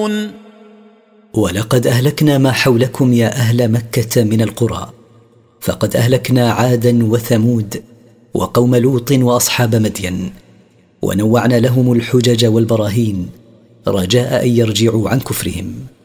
يرجعون. ولقد أهلكنا ما حولكم يا أهل مكة من القرى، فقد أهلكنا عادا وثمود وقوم لوط وأصحاب مدين، ونوعنا لهم الحجج والبراهين رجاء أن يرجعوا عن كفرهم.